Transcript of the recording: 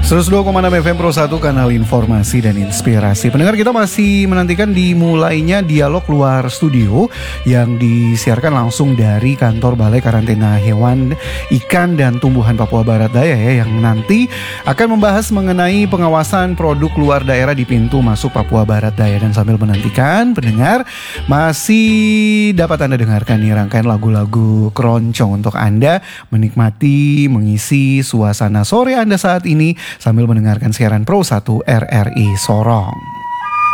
102,6 FM Pro 1, kanal informasi dan inspirasi. Pendengar, kita masih menantikan dimulainya dialog luar studio yang disiarkan langsung dari kantor Balai Karantina Hewan, Ikan dan Tumbuhan Papua Barat Daya ya, yang nanti akan membahas mengenai pengawasan produk luar daerah di pintu masuk Papua Barat Daya. Dan sambil menantikan, pendengar masih dapat Anda dengarkan nih rangkaian lagu-lagu keroncong untuk Anda menikmati, mengisi suasana sore Anda saat ini sambil mendengarkan siaran Pro 1 RRI Sorong.